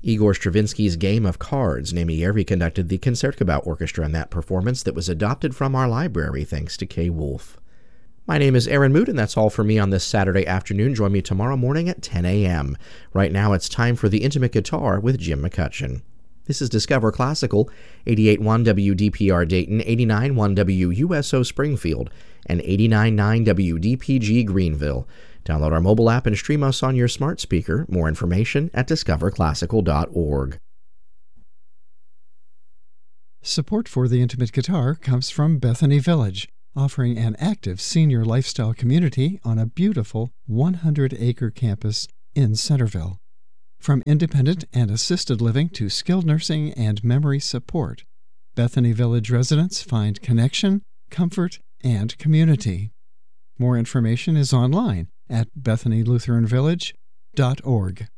Igor Stravinsky's Game of Cards. Naomi Yervi conducted the Concertgebouw Orchestra in that performance that was adopted from our library thanks to Kay Wolf. My name is Aaron Moot, and that's all for me on this Saturday afternoon. Join me tomorrow morning at 10 a.m. Right now it's time for The Intimate Guitar with Jim McCutcheon. This is Discover Classical, 88.1 WDPR Dayton, 89.1 WUSO Springfield, and 89.9 WDPG Greenville. Download our mobile app and stream us on your smart speaker. More information at discoverclassical.org. Support for The Intimate Guitar comes from Bethany Village, offering an active senior lifestyle community on a beautiful 100-acre campus in Centerville. From independent and assisted living to skilled nursing and memory support, Bethany Village residents find connection, comfort, and community. More information is online at bethanylutheranvillage.org.